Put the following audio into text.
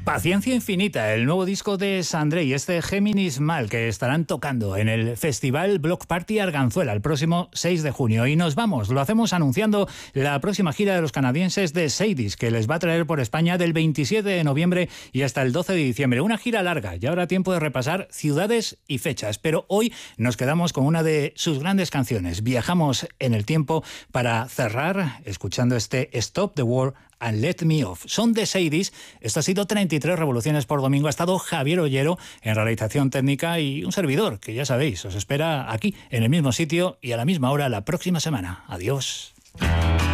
Paciencia Infinita, el nuevo disco de Sandré y este Géminis Mal, que estarán tocando en el Festival Block Party Arganzuela el próximo 6 de junio. Y nos vamos, lo hacemos anunciando la próxima gira de los canadienses de Sadie's, que les va a traer por España del 27 de noviembre y hasta el 12 de diciembre. Una gira larga, y habrá tiempo de repasar ciudades y fechas. Pero hoy nos quedamos con una de sus grandes canciones. Viajamos en el tiempo para cerrar escuchando este Stop the War and Let Me Off. Son de Sadie's. Esto ha sido 33 revoluciones por domingo. Ha estado Javier Ollero en realización técnica y un servidor que ya sabéis, os espera aquí en el mismo sitio y a la misma hora la próxima semana. Adiós.